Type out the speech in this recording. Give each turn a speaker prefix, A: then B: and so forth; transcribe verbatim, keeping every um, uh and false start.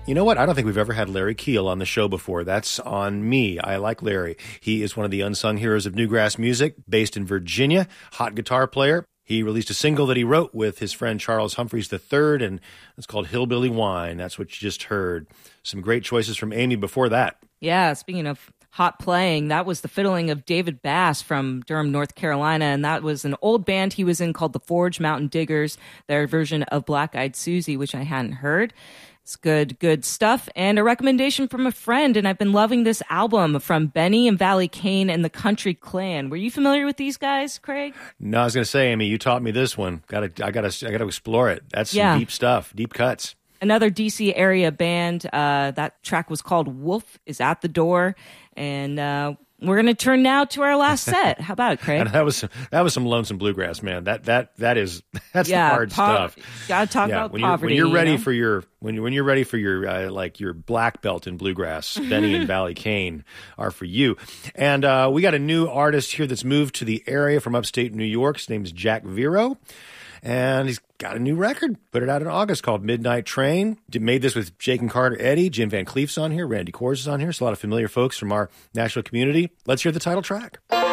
A: You know what? I don't think we've ever had Larry Keel on the show before. That's on me. I like Larry. He is one of the unsung heroes of newgrass music, based in Virginia, hot guitar player. He released a single that he wrote with his friend Charles Humphreys the third, and it's called Hillbilly Wine. That's what you just heard. Some great choices from Amy before that.
B: Yeah, speaking of hot playing, that was the fiddling of David Bass from Durham, North Carolina, and that was an old band he was in called the Forge Mountain Diggers, their version of Black Eyed Susie, which I hadn't heard. It's good, good stuff. And a recommendation from a friend, and I've been loving this album from Benny and Valley Kane and the Country Clan. Were you familiar with these guys, Craig?
A: No, I was going to say, Amy, you taught me this one. Got to, I got to, I got to explore it. That's some
B: yeah.
A: deep stuff, deep cuts.
B: Another D C area band. Uh, that track was called Wolf is at the Door, and uh, we're going to turn now to our last set. How about it, Craig?
A: And that was that was some lonesome bluegrass, man. That that that is that's
B: yeah,
A: the hard
B: po-
A: stuff.
B: Got to talk
A: yeah,
B: about
A: when
B: poverty.
A: You're, when you're ready
B: you know?
A: for your when you when you're ready for your uh, like your black belt in bluegrass, Benny and Valley Kane are for you. And uh, we got a new artist here that's moved to the area from upstate New York. His name is Jack Vero. And he's got a new record, put it out in August, called Midnight Train. Did, made this with Jake and Carter Eddy. Jim Van Cleef's on here. Randy Kors is on here. So a lot of familiar folks from our national community. Let's hear the title track.